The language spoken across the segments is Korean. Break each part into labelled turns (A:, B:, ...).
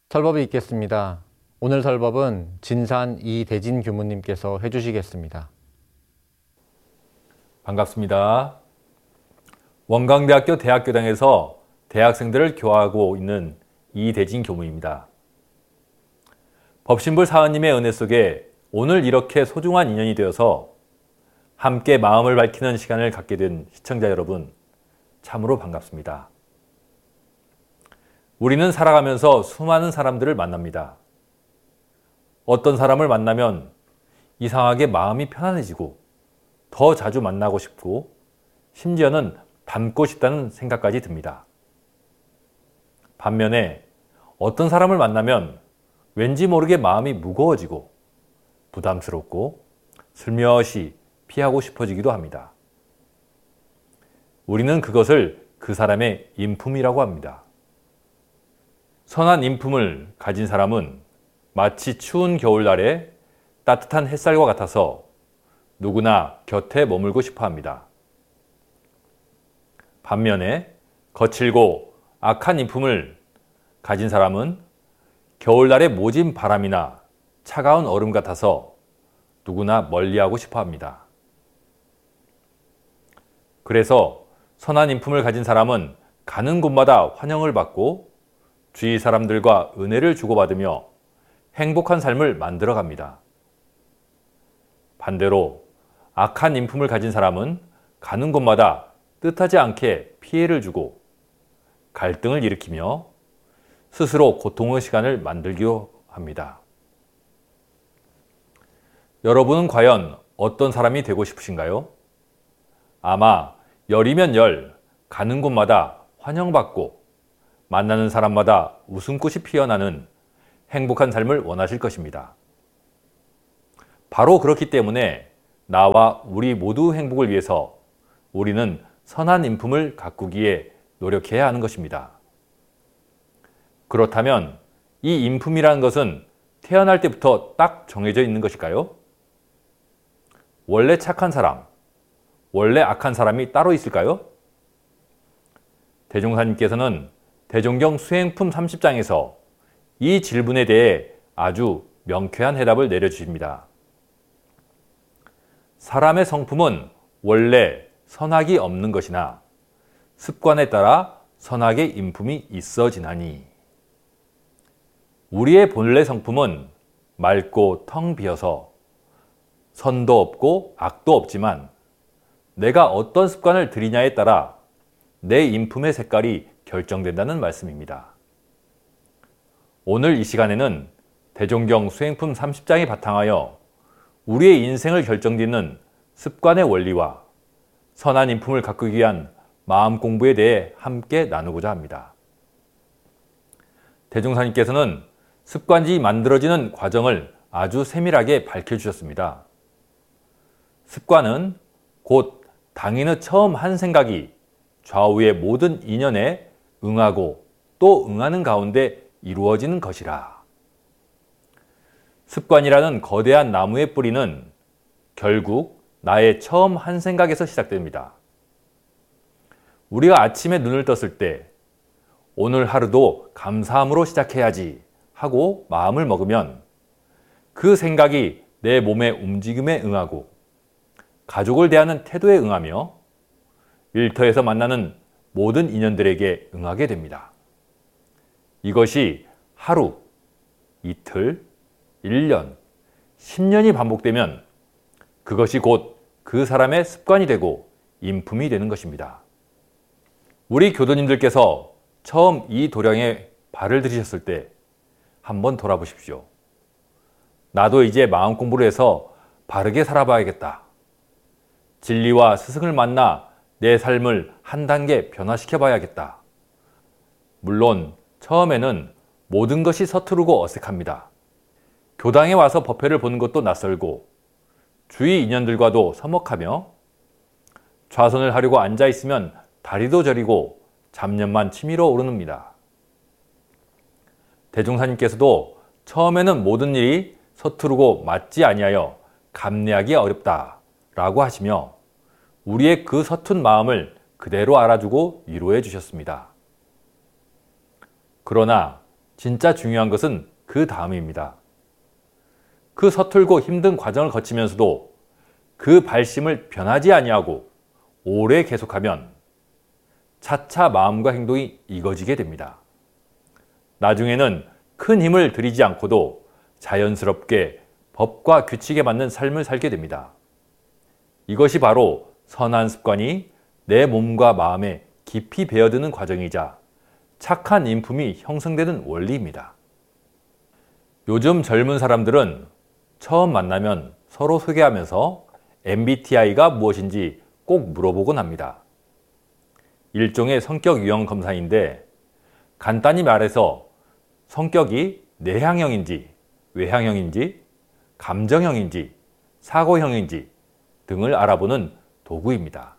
A: 설법이 있겠습니다. 오늘 설법은 진산 이대진 교무님께서 해주시겠습니다.
B: 반갑습니다. 원광대학교 대학교당에서 대학생들을 교화하고 있는 이대진 교무입니다. 법신불 사은님의 은혜 속에 오늘 이렇게 소중한 인연이 되어서 함께 마음을 밝히는 시간을 갖게 된 시청자 여러분, 참으로 반갑습니다. 우리는 살아가면서 수많은 사람들을 만납니다. 어떤 사람을 만나면 이상하게 마음이 편안해지고 더 자주 만나고 싶고 심지어는 닮고 싶다는 생각까지 듭니다. 반면에 어떤 사람을 만나면 왠지 모르게 마음이 무거워지고 부담스럽고 슬며시 피하고 싶어지기도 합니다. 우리는 그것을 그 사람의 인품이라고 합니다. 선한 인품을 가진 사람은 마치 추운 겨울날에 따뜻한 햇살과 같아서 누구나 곁에 머물고 싶어 합니다. 반면에 거칠고 악한 인품을 가진 사람은 겨울날의 모진 바람이나 차가운 얼음 같아서 누구나 멀리하고 싶어 합니다. 그래서 선한 인품을 가진 사람은 가는 곳마다 환영을 받고 주위 사람들과 은혜를 주고받으며 행복한 삶을 만들어갑니다. 반대로 악한 인품을 가진 사람은 가는 곳마다 뜻하지 않게 피해를 주고 갈등을 일으키며 스스로 고통의 시간을 만들기도 합니다. 여러분은 과연 어떤 사람이 되고 싶으신가요? 아마 열이면 열, 가는 곳마다 환영받고 만나는 사람마다 웃음꽃이 피어나는 행복한 삶을 원하실 것입니다. 바로 그렇기 때문에 나와 우리 모두 행복을 위해서 우리는 선한 인품을 가꾸기에 노력해야 하는 것입니다. 그렇다면 이 인품이라는 것은 태어날 때부터 딱 정해져 있는 것일까요? 원래 착한 사람, 원래 악한 사람이 따로 있을까요? 대종사님께서는 대종경 수행품 30장에서 이 질문에 대해 아주 명쾌한 해답을 내려주십니다. 사람의 성품은 원래 선악이 없는 것이나 습관에 따라 선악의 인품이 있어지나니 우리의 본래 성품은 맑고 텅 비어서 선도 없고 악도 없지만 내가 어떤 습관을 들이냐에 따라 내 인품의 색깔이 결정된다는 말씀입니다. 오늘 이 시간에는 대종경 수행품 30장에 바탕하여 우리의 인생을 결정짓는 습관의 원리와 선한 인품을 가꾸기 위한 마음 공부에 대해 함께 나누고자 합니다. 대종사님께서는 습관이 만들어지는 과정을 아주 세밀하게 밝혀주셨습니다. 습관은 곧 당인의 처음 한 생각이 좌우의 모든 인연에 응하고 또 응하는 가운데 이루어지는 것이라. 습관이라는 거대한 나무의 뿌리는 결국 나의 처음 한 생각에서 시작됩니다. 우리가 아침에 눈을 떴을 때 오늘 하루도 감사함으로 시작해야지 하고 마음을 먹으면 그 생각이 내 몸의 움직임에 응하고 가족을 대하는 태도에 응하며 일터에서 만나는 모든 인연들에게 응하게 됩니다. 이것이 하루, 이틀, 1년, 10년이 반복되면 그것이 곧 그 사람의 습관이 되고 인품이 되는 것입니다. 우리 교도님들께서 처음 이 도량에 발을 들이셨을 때 한번 돌아보십시오. 나도 이제 마음 공부를 해서 바르게 살아봐야겠다. 진리와 스승을 만나 내 삶을 한 단계 변화시켜 봐야겠다. 물론 처음에는 모든 것이 서투르고 어색합니다. 교당에 와서 법회를 보는 것도 낯설고 주위 인연들과도 서먹하며 좌선을 하려고 앉아있으면 다리도 저리고 잡념만 치밀어 오릅니다. 대종사님께서도 처음에는 모든 일이 서투르고 맞지 아니하여 감내하기 어렵다 라고 하시며 우리의 그 서툰 마음을 그대로 알아주고 위로해 주셨습니다. 그러나 진짜 중요한 것은 그 다음입니다. 그 서툴고 힘든 과정을 거치면서도 그 발심을 변하지 아니하고 오래 계속하면 차차 마음과 행동이 익어지게 됩니다. 나중에는 큰 힘을 들이지 않고도 자연스럽게 법과 규칙에 맞는 삶을 살게 됩니다. 이것이 바로 선한 습관이 내 몸과 마음에 깊이 배어드는 과정이자 착한 인품이 형성되는 원리입니다. 요즘 젊은 사람들은 처음 만나면 서로 소개하면서 MBTI가 무엇인지 꼭 물어보곤 합니다. 일종의 성격 유형 검사인데 간단히 말해서 성격이 내향형인지 외향형인지 감정형인지 사고형인지 등을 알아보는 도구입니다.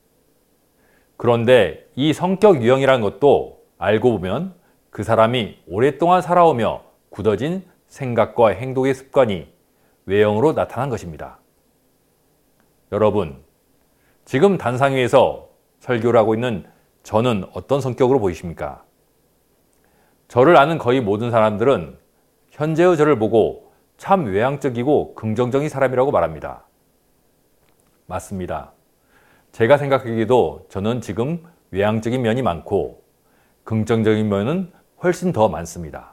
B: 그런데 이 성격 유형이라는 것도 알고 보면 그 사람이 오랫동안 살아오며 굳어진 생각과 행동의 습관이 외형으로 나타난 것입니다. 여러분, 지금 단상 위에서 설교를 하고 있는 저는 어떤 성격으로 보이십니까? 저를 아는 거의 모든 사람들은 현재의 저를 보고 참 외향적이고 긍정적인 사람이라고 말합니다. 맞습니다. 제가 생각하기에도 저는 지금 외향적인 면이 많고 긍정적인 면은 훨씬 더 많습니다.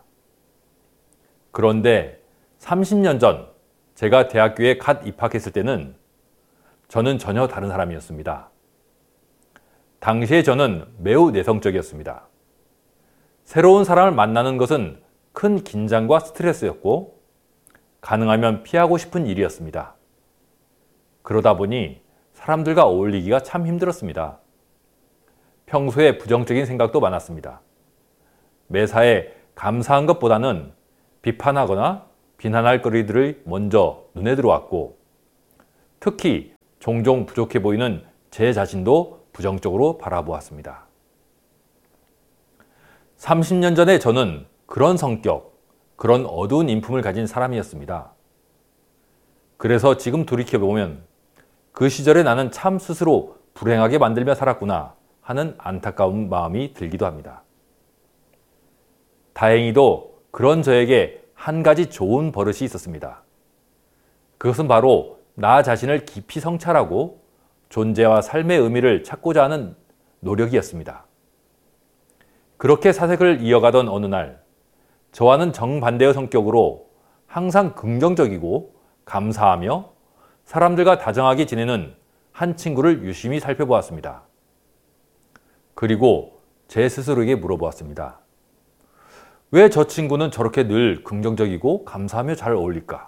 B: 그런데 30년 전 제가 대학교에 갓 입학했을 때는 저는 전혀 다른 사람이었습니다. 당시에 저는 매우 내성적이었습니다. 새로운 사람을 만나는 것은 큰 긴장과 스트레스였고 가능하면 피하고 싶은 일이었습니다. 그러다 보니 사람들과 어울리기가 참 힘들었습니다. 평소에 부정적인 생각도 많았습니다. 매사에 감사한 것보다는 비판하거나 비난할 거리들이 먼저 눈에 들어왔고 특히 종종 부족해 보이는 제 자신도 부정적으로 바라보았습니다. 30년 전에 저는 그런 성격, 그런 어두운 인품을 가진 사람이었습니다. 그래서 지금 돌이켜보면 그 시절에 나는 참 스스로 불행하게 만들며 살았구나 하는 안타까운 마음이 들기도 합니다. 다행히도 그런 저에게 한 가지 좋은 버릇이 있었습니다. 그것은 바로 나 자신을 깊이 성찰하고 존재와 삶의 의미를 찾고자 하는 노력이었습니다. 그렇게 사색을 이어가던 어느 날, 저와는 정반대의 성격으로 항상 긍정적이고 감사하며 사람들과 다정하게 지내는 한 친구를 유심히 살펴보았습니다. 그리고 제 스스로에게 물어보았습니다. 왜 저 친구는 저렇게 늘 긍정적이고 감사하며 잘 어울릴까?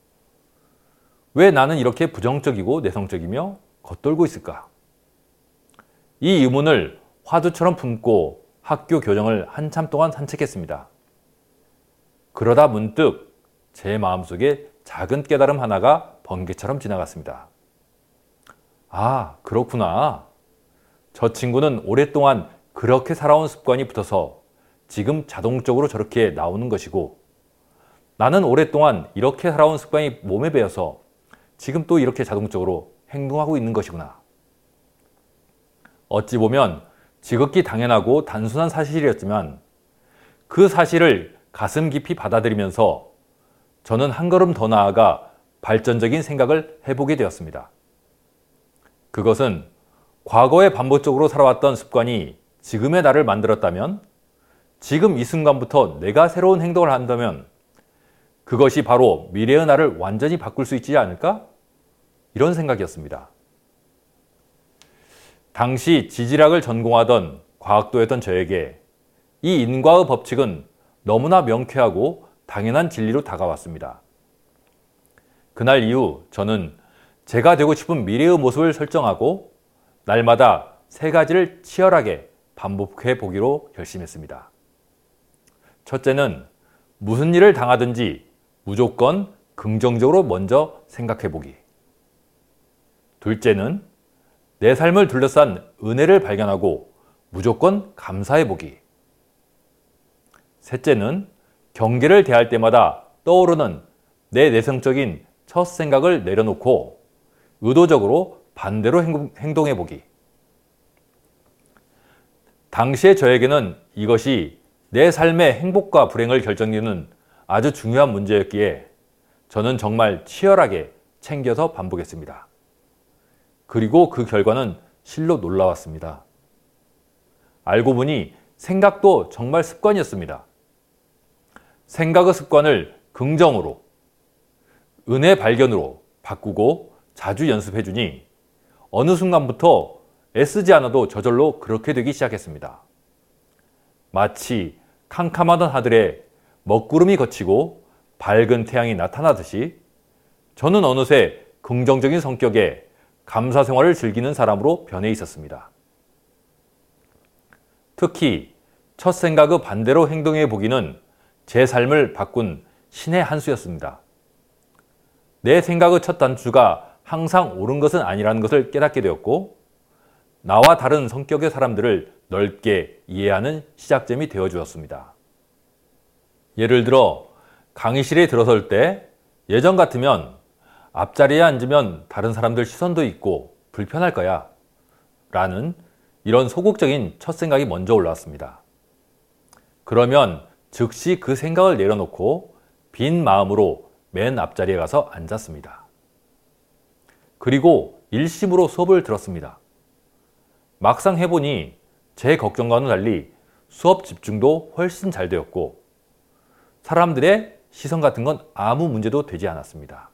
B: 왜 나는 이렇게 부정적이고 내성적이며 겉돌고 있을까? 이 의문을 화두처럼 품고 학교 교정을 한참 동안 산책했습니다. 그러다 문득 제 마음속에 작은 깨달음 하나가 번개처럼 지나갔습니다. 아, 그렇구나. 저 친구는 오랫동안 그렇게 살아온 습관이 붙어서 지금 자동적으로 저렇게 나오는 것이고 나는 오랫동안 이렇게 살아온 습관이 몸에 배어서 지금 또 이렇게 자동적으로 행동하고 있는 것이구나. 어찌 보면 지극히 당연하고 단순한 사실이었지만 그 사실을 가슴 깊이 받아들이면서 저는 한 걸음 더 나아가 발전적인 생각을 해보게 되었습니다. 그것은 과거에 반복적으로 살아왔던 습관이 지금의 나를 만들었다면 지금 이 순간부터 내가 새로운 행동을 한다면 그것이 바로 미래의 나를 완전히 바꿀 수 있지 않을까? 이런 생각이었습니다. 당시 지질학을 전공하던 과학도였던 저에게 이 인과의 법칙은 너무나 명쾌하고 당연한 진리로 다가왔습니다. 그날 이후 저는 제가 되고 싶은 미래의 모습을 설정하고 날마다 3가지를 치열하게 반복해 보기로 결심했습니다. 첫째는 무슨 일을 당하든지 무조건 긍정적으로 먼저 생각해 보기. 둘째는 내 삶을 둘러싼 은혜를 발견하고 무조건 감사해 보기. 셋째는 경계를 대할 때마다 떠오르는 내 내성적인 첫 생각을 내려놓고 의도적으로 반대로 행동해 보기. 당시의 저에게는 이것이 내 삶의 행복과 불행을 결정짓는 아주 중요한 문제였기에 저는 정말 치열하게 챙겨서 반복했습니다. 그리고 그 결과는 실로 놀라웠습니다. 알고 보니 생각도 정말 습관이었습니다. 생각의 습관을 긍정으로, 은혜 발견으로 바꾸고 자주 연습해 주니 어느 순간부터 애쓰지 않아도 저절로 그렇게 되기 시작했습니다. 마치 캄캄하던 하늘에 먹구름이 걷히고 밝은 태양이 나타나듯이 저는 어느새 긍정적인 성격에 감사 생활을 즐기는 사람으로 변해 있었습니다. 특히 첫 생각의 반대로 행동해 보기는 제 삶을 바꾼 신의 한 수였습니다. 내 생각의 첫 단추가 항상 옳은 것은 아니라는 것을 깨닫게 되었고, 나와 다른 성격의 사람들을 넓게 이해하는 시작점이 되어 주었습니다. 예를 들어 강의실에 들어설 때 예전 같으면 앞자리에 앉으면 다른 사람들 시선도 있고 불편할 거야 라는 이런 소극적인 첫 생각이 먼저 올라왔습니다. 그러면 즉시 그 생각을 내려놓고 빈 마음으로 맨 앞자리에 가서 앉았습니다. 그리고 일심으로 수업을 들었습니다. 막상 해보니 제 걱정과는 달리 수업 집중도 훨씬 잘 되었고 사람들의 시선 같은 건 아무 문제도 되지 않았습니다.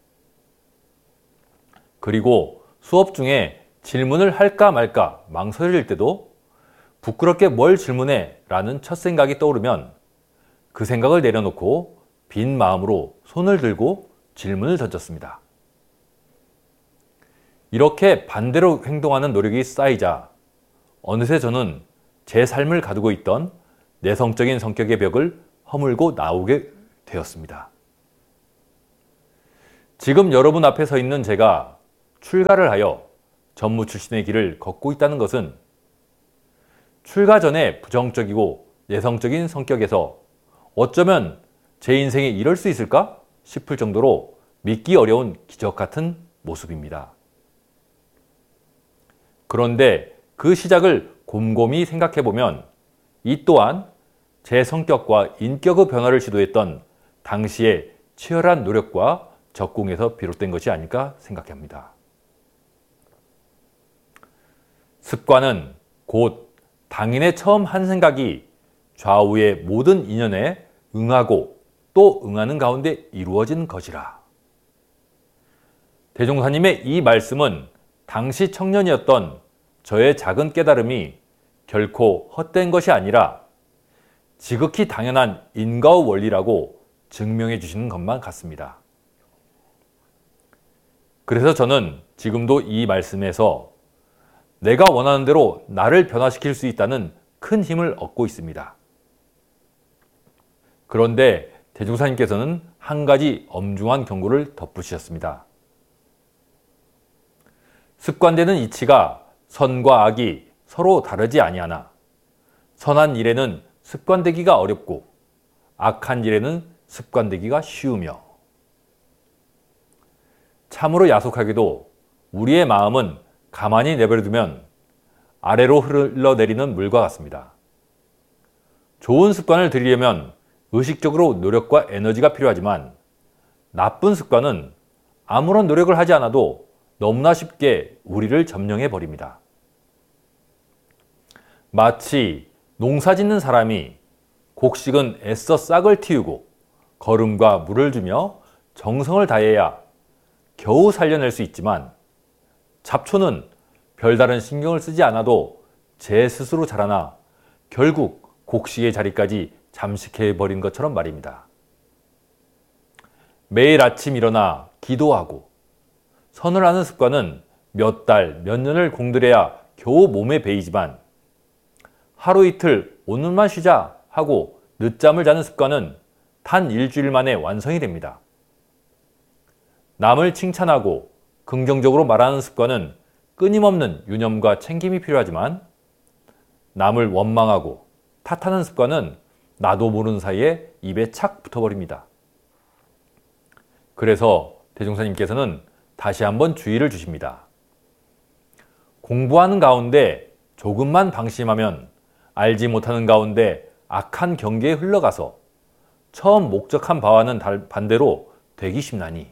B: 그리고 수업 중에 질문을 할까 말까 망설일 때도 부끄럽게 뭘 질문해 라는 첫 생각이 떠오르면 그 생각을 내려놓고 빈 마음으로 손을 들고 질문을 던졌습니다. 이렇게 반대로 행동하는 노력이 쌓이자 어느새 저는 제 삶을 가두고 있던 내성적인 성격의 벽을 허물고 나오게 되었습니다. 지금 여러분 앞에 서 있는 제가 출가를 하여 전무 출신의 길을 걷고 있다는 것은 출가 전에 부정적이고 내성적인 성격에서 어쩌면 제 인생에 이럴 수 있을까 싶을 정도로 믿기 어려운 기적 같은 모습입니다. 그런데 그 시작을 곰곰이 생각해보면 이 또한 제 성격과 인격의 변화를 시도했던 당시의 치열한 노력과 적궁에서 비롯된 것이 아닐까 생각합니다. 습관은 곧 당인의 처음 한 생각이 좌우의 모든 인연에 응하고 또 응하는 가운데 이루어진 것이라. 대종사님의 이 말씀은 당시 청년이었던 저의 작은 깨달음이 결코 헛된 것이 아니라 지극히 당연한 인과의 원리라고 증명해 주시는 것만 같습니다. 그래서 저는 지금도 이 말씀에서 내가 원하는 대로 나를 변화시킬 수 있다는 큰 힘을 얻고 있습니다. 그런데 대종사님께서는 한 가지 엄중한 경고를 덧붙이셨습니다. 습관되는 이치가 선과 악이 서로 다르지 아니하나 선한 일에는 습관되기가 어렵고 악한 일에는 습관되기가 쉬우며 참으로 야속하게도 우리의 마음은 가만히 내버려두면 아래로 흘러내리는 물과 같습니다. 좋은 습관을 들이려면 의식적으로 노력과 에너지가 필요하지만 나쁜 습관은 아무런 노력을 하지 않아도 너무나 쉽게 우리를 점령해 버립니다. 마치 농사 짓는 사람이 곡식은 애써 싹을 틔우고 거름과 물을 주며 정성을 다해야 겨우 살려낼 수 있지만 잡초는 별다른 신경을 쓰지 않아도 제 스스로 자라나 결국 곡식의 자리까지 잠식해버린 것처럼 말입니다. 매일 아침 일어나 기도하고 선을 하는 습관은 몇 달, 몇 년을 공들여야 겨우 몸에 배이지만 하루 이틀 오늘만 쉬자 하고 늦잠을 자는 습관은 단 일주일 만에 완성이 됩니다. 남을 칭찬하고 긍정적으로 말하는 습관은 끊임없는 유념과 챙김이 필요하지만 남을 원망하고 탓하는 습관은 나도 모르는 사이에 입에 착 붙어버립니다. 그래서 대종사님께서는 다시 한번 주의를 주십니다. 공부하는 가운데 조금만 방심하면 알지 못하는 가운데 악한 경계에 흘러가서 처음 목적한 바와는 반대로 되기 쉽나니.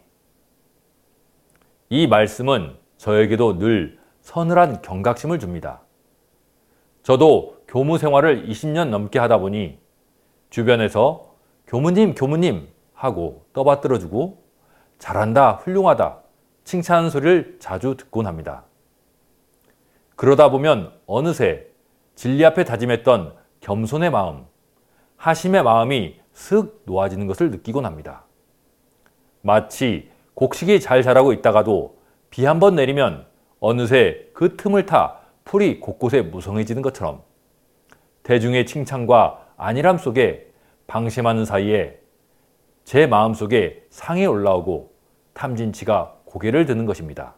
B: 이 말씀은 저에게도 늘 서늘한 경각심을 줍니다. 저도 교무 생활을 20년 넘게 하다 보니 주변에서 교무님 하고 떠받들어주고 잘한다, 훌륭하다 칭찬하는 소리를 자주 듣곤 합니다. 그러다 보면 어느새 진리 앞에 다짐했던 겸손의 마음, 하심의 마음이 슥 놓아지는 것을 느끼곤 합니다. 마치 곡식이 잘 자라고 있다가도 비 한 번 내리면 어느새 그 틈을 타 풀이 곳곳에 무성해지는 것처럼 대중의 칭찬과 안일함 속에 방심하는 사이에 제 마음속에 상이 올라오고 탐진치가 고개를 드는 것입니다.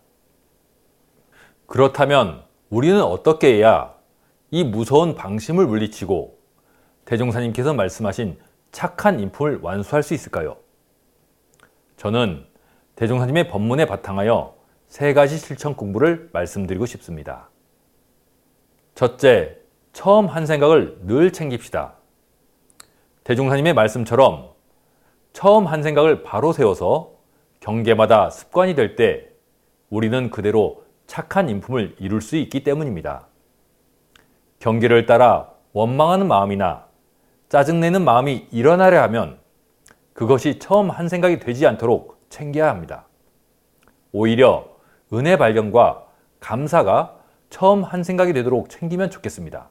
B: 그렇다면 우리는 어떻게 해야 이 무서운 방심을 물리치고 대종사님께서 말씀하신 착한 인품을 완수할 수 있을까요? 저는 대종사님의 법문에 바탕하여 3가지 실천 공부를 말씀드리고 싶습니다. 첫째, 처음 한 생각을 늘 챙깁시다. 대종사님의 말씀처럼 처음 한 생각을 바로 세워서 경계마다 습관이 될 때 우리는 그대로 착한 인품을 이룰 수 있기 때문입니다. 경계를 따라 원망하는 마음이나 짜증내는 마음이 일어나려 하면 그것이 처음 한 생각이 되지 않도록 챙겨야 합니다. 오히려 은혜 발견과 감사가 처음 한 생각이 되도록 챙기면 좋겠습니다.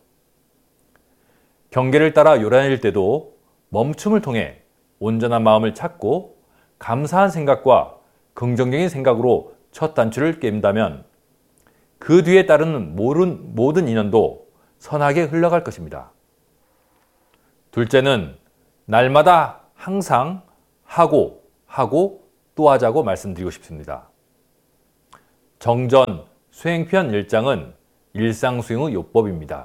B: 경계를 따라 요란해질 때도 멈춤을 통해 온전한 마음을 찾고 감사한 생각과 긍정적인 생각으로 첫 단추를 깬다면 그 뒤에 따르는 모든 인연도 선하게 흘러갈 것입니다. 둘째는 날마다 항상 하고 또 하자고 말씀드리고 싶습니다. 정전 수행편 1장은 일상수행의 요법입니다.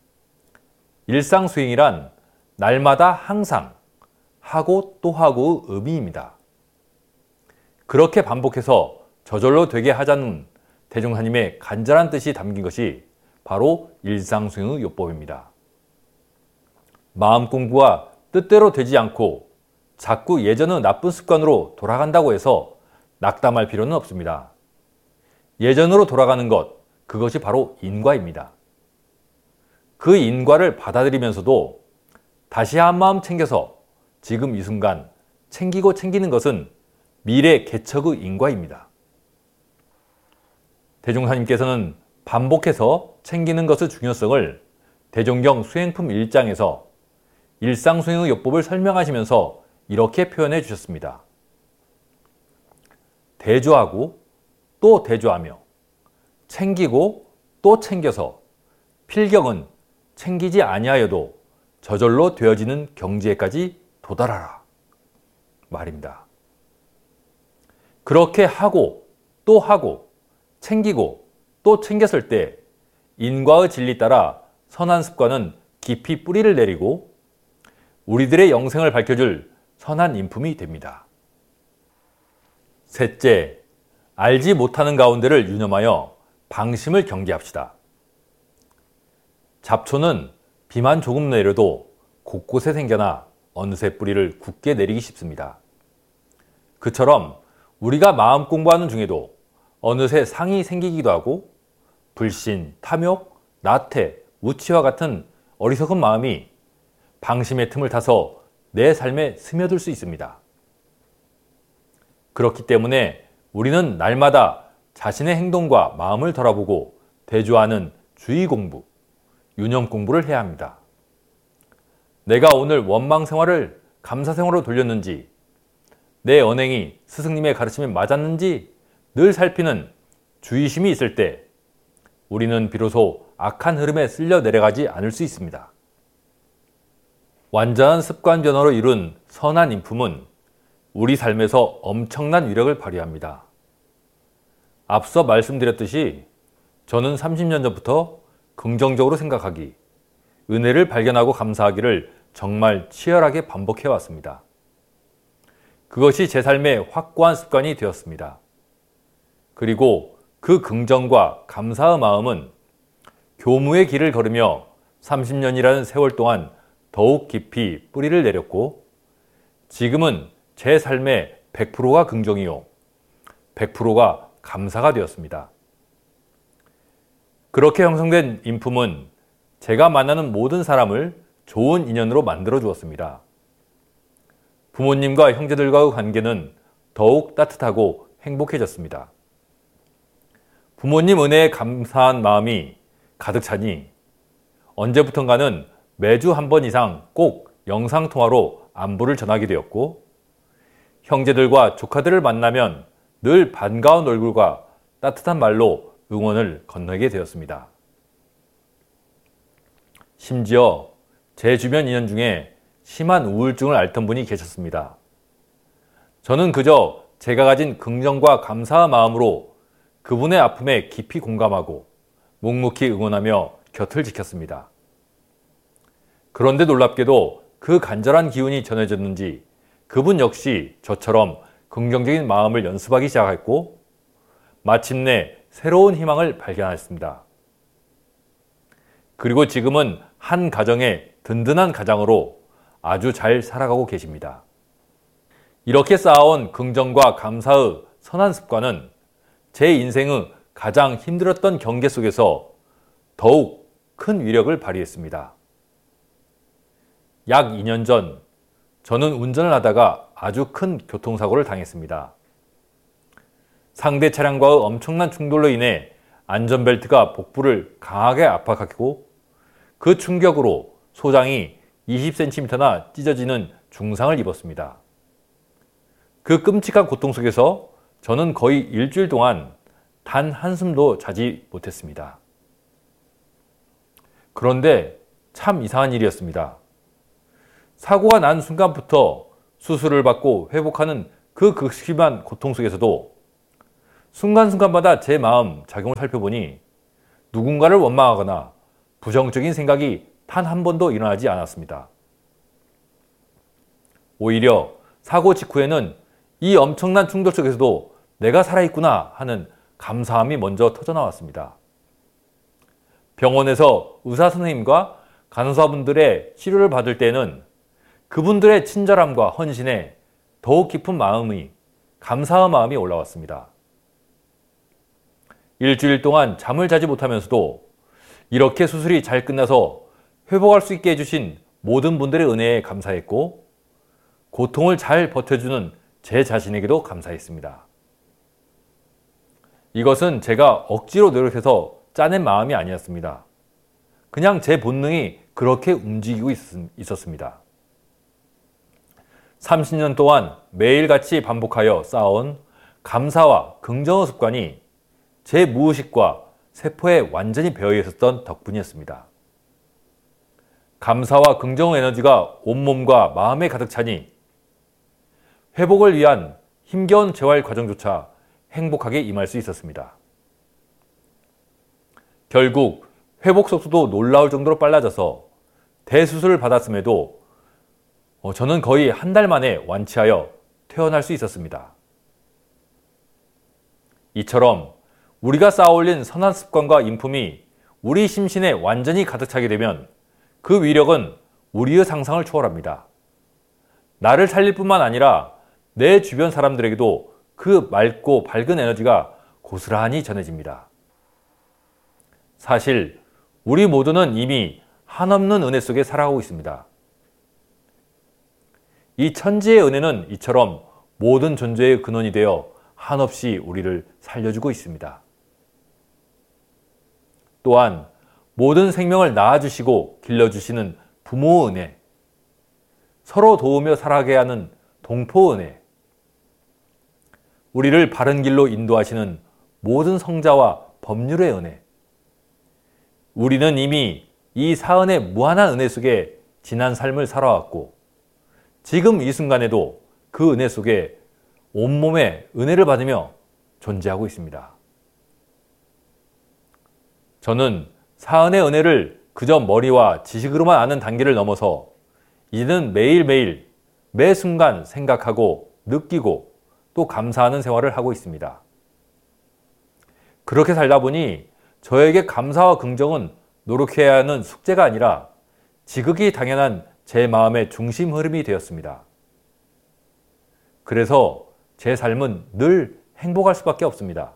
B: 일상수행이란 날마다 항상 하고 또 하고의 의미입니다. 그렇게 반복해서 저절로 되게 하자는 대종사님의 간절한 뜻이 담긴 것이 바로 일상수행의 요법입니다. 마음 공부가 뜻대로 되지 않고 자꾸 예전의 나쁜 습관으로 돌아간다고 해서 낙담할 필요는 없습니다. 예전으로 돌아가는 것, 그것이 바로 인과입니다. 그 인과를 받아들이면서도 다시 한 마음 챙겨서 지금 이 순간 챙기는 것은 미래 개척의 인과입니다. 대종사님께서는 반복해서 챙기는 것의 중요성을 대종경 수행품 1장에서 일상수행의 요법을 설명하시면서 이렇게 표현해 주셨습니다. 대조하고 또 대조하며 챙기고 또 챙겨서 필경은 챙기지 아니하여도 저절로 되어지는 경지에까지 도달하라 말입니다. 그렇게 하고 챙기고 또 챙겼을 때 인과의 진리 따라 선한 습관은 깊이 뿌리를 내리고 우리들의 영생을 밝혀줄 선한 인품이 됩니다. 셋째, 알지 못하는 가운데를 유념하여 방심을 경계합시다. 잡초는 비만 조금 내려도 곳곳에 생겨나 어느새 뿌리를 굳게 내리기 쉽습니다. 그처럼 우리가 마음 공부하는 중에도 어느새 상이 생기기도 하고 불신, 탐욕, 나태, 우치와 같은 어리석은 마음이 방심의 틈을 타서 내 삶에 스며들 수 있습니다. 그렇기 때문에 우리는 날마다 자신의 행동과 마음을 돌아보고 대조하는 주의 공부, 유념 공부를 해야 합니다. 내가 오늘 원망 생활을 감사 생활로 돌렸는지, 내 언행이 스승님의 가르침에 맞았는지 늘 살피는 주의심이 있을 때 우리는 비로소 악한 흐름에 쓸려 내려가지 않을 수 있습니다. 완전한 습관 변화로 이룬 선한 인품은 우리 삶에서 엄청난 위력을 발휘합니다. 앞서 말씀드렸듯이 저는 30년 전부터 긍정적으로 생각하기, 은혜를 발견하고 감사하기를 정말 치열하게 반복해 왔습니다. 그것이 제 삶의 확고한 습관이 되었습니다. 그리고 그 긍정과 감사의 마음은 교무의 길을 걸으며 30년이라는 세월 동안 더욱 깊이 뿌리를 내렸고 지금은 제 삶의 100%가 긍정이요 100%가 감사가 되었습니다. 그렇게 형성된 인품은 제가 만나는 모든 사람을 좋은 인연으로 만들어 주었습니다. 부모님과 형제들과의 관계는 더욱 따뜻하고 행복해졌습니다. 부모님 은혜에 감사한 마음이 가득 차니 언제부턴가는 매주 한 번 이상 꼭 영상통화로 안부를 전하게 되었고 형제들과 조카들을 만나면 늘 반가운 얼굴과 따뜻한 말로 응원을 건네게 되었습니다. 심지어 제 주변 인연 중에 심한 우울증을 앓던 분이 계셨습니다. 저는 그저 제가 가진 긍정과 감사한 마음으로 그분의 아픔에 깊이 공감하고 묵묵히 응원하며 곁을 지켰습니다. 그런데 놀랍게도 그 간절한 기운이 전해졌는지 그분 역시 저처럼 긍정적인 마음을 연습하기 시작했고 마침내 새로운 희망을 발견했습니다. 그리고 지금은 한 가정의 든든한 가장으로 아주 잘 살아가고 계십니다. 이렇게 쌓아온 긍정과 감사의 선한 습관은 제 인생의 가장 힘들었던 경계 속에서 더욱 큰 위력을 발휘했습니다. 약 2년 전 저는 운전을 하다가 아주 큰 교통사고를 당했습니다. 상대 차량과의 엄청난 충돌로 인해 안전벨트가 복부를 강하게 압박하고 그 충격으로 소장이 20cm나 찢어지는 중상을 입었습니다. 그 끔찍한 고통 속에서 저는 거의 일주일 동안 단 한숨도 자지 못했습니다. 그런데 참 이상한 일이었습니다. 사고가 난 순간부터 수술을 받고 회복하는 그 극심한 고통 속에서도 순간순간마다 제 마음 작용을 살펴보니 누군가를 원망하거나 부정적인 생각이 단 한 번도 일어나지 않았습니다. 오히려 사고 직후에는 이 엄청난 충돌 속에서도 내가 살아있구나 하는 감사함이 먼저 터져나왔습니다. 병원에서 의사 선생님과 간호사분들의 치료를 받을 때는 그분들의 친절함과 헌신에 더욱 깊은 마음이, 감사의 마음이 올라왔습니다. 일주일 동안 잠을 자지 못하면서도 이렇게 수술이 잘 끝나서 회복할 수 있게 해주신 모든 분들의 은혜에 감사했고 고통을 잘 버텨주는 제 자신에게도 감사했습니다. 이것은 제가 억지로 노력해서 짜낸 마음이 아니었습니다. 그냥 제 본능이 그렇게 움직이고 있었습니다. 30년 동안 매일같이 반복하여 쌓아온 감사와 긍정의 습관이 제 무의식과 세포에 완전히 배어 있었던 덕분이었습니다. 감사와 긍정 에너지가 온몸과 마음에 가득 차니 회복을 위한 힘겨운 재활 과정조차 행복하게 임할 수 있었습니다. 결국 회복 속도도 놀라울 정도로 빨라져서 대수술을 받았음에도 저는 거의 한 달 만에 완치하여 퇴원할 수 있었습니다. 이처럼 우리가 쌓아올린 선한 습관과 인품이 우리 심신에 완전히 가득 차게 되면 그 위력은 우리의 상상을 초월합니다. 나를 살릴 뿐만 아니라 내 주변 사람들에게도 그 맑고 밝은 에너지가 고스란히 전해집니다. 사실 우리 모두는 이미 한없는 은혜 속에 살아가고 있습니다. 이 천지의 은혜는 이처럼 모든 존재의 근원이 되어 한없이 우리를 살려주고 있습니다. 또한 모든 생명을 낳아주시고 길러주시는 부모의 은혜, 서로 도우며 살아가게 하는 동포의 은혜, 우리를 바른 길로 인도하시는 모든 성자와 법률의 은혜, 우리는 이미 이 사은의 무한한 은혜 속에 지난 삶을 살아왔고 지금 이 순간에도 그 은혜 속에 온몸에 은혜를 받으며 존재하고 있습니다. 저는 사은의 은혜를 그저 머리와 지식으로만 아는 단계를 넘어서 이제는 매일매일 매 순간 생각하고 느끼고 또 감사하는 생활을 하고 있습니다. 그렇게 살다 보니 저에게 감사와 긍정은 노력해야 하는 숙제가 아니라 지극히 당연한 제 마음의 중심 흐름이 되었습니다. 그래서 제 삶은 늘 행복할 수밖에 없습니다.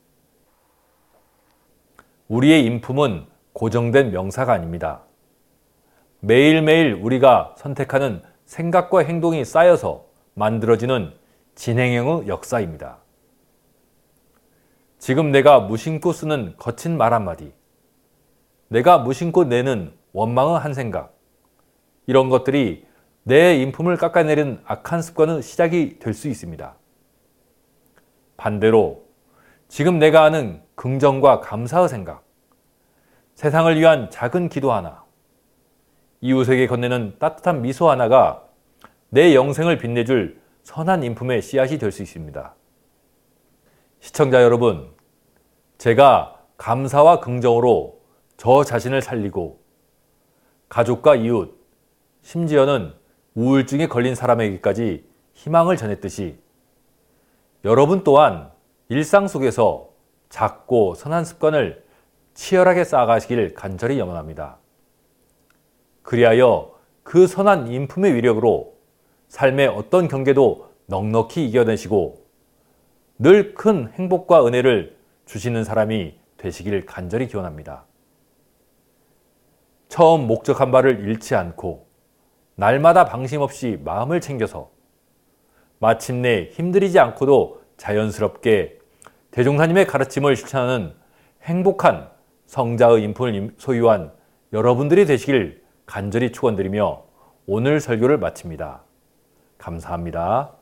B: 우리의 인품은 고정된 명사가 아닙니다. 매일매일 우리가 선택하는 생각과 행동이 쌓여서 만들어지는 진행형의 역사입니다. 지금 내가 무심코 쓰는 거친 말 한마디, 내가 무심코 내는 원망의 한 생각, 이런 것들이 내 인품을 깎아내리는 악한 습관의 시작이 될 수 있습니다. 반대로 지금 내가 하는 긍정과 감사의 생각, 세상을 위한 작은 기도 하나, 이웃에게 건네는 따뜻한 미소 하나가 내 영생을 빛내줄 선한 인품의 씨앗이 될 수 있습니다. 시청자 여러분, 제가 감사와 긍정으로 저 자신을 살리고 가족과 이웃, 심지어는 우울증에 걸린 사람에게까지 희망을 전했듯이 여러분 또한 일상 속에서 작고 선한 습관을 치열하게 쌓아가시길 간절히 염원합니다. 그리하여 그 선한 인품의 위력으로 삶의 어떤 경계도 넉넉히 이겨내시고 늘 큰 행복과 은혜를 주시는 사람이 되시길 간절히 기원합니다. 처음 목적한 바를 잃지 않고 날마다 방심 없이 마음을 챙겨서 마침내 힘들이지 않고도 자연스럽게 대종사님의 가르침을 실천하는 행복한 성자의 인품을 소유한 여러분들이 되시길 간절히 축원드리며 오늘 설교를 마칩니다. 감사합니다.